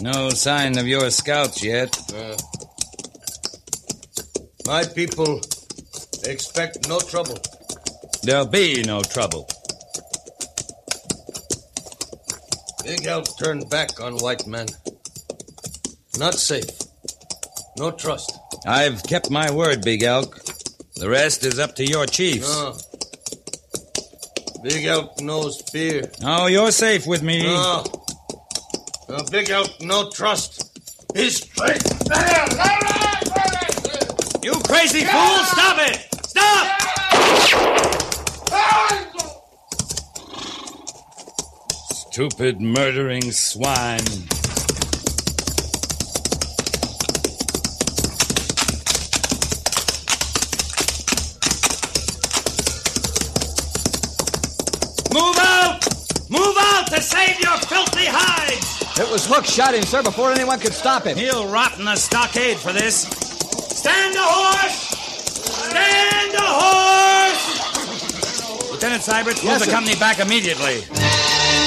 No sign of your scouts yet. My people expect no trouble. There'll be no trouble. Big Elk turned back on white men. Not safe. No trust. I've kept my word, Big Elk. The rest is up to your chiefs. No. Big Elk knows fear. Oh, you're safe with me. No. Big Elk no trust. He's straight. You crazy fool! Stop it! Stop! Stupid murdering swine. Move out! Move out to save your filthy hides! It was Hook shot him, sir, before anyone could stop him. He'll rot in the stockade for this. Stand a horse! Stand a horse! Lieutenant Syberts, move the company back immediately.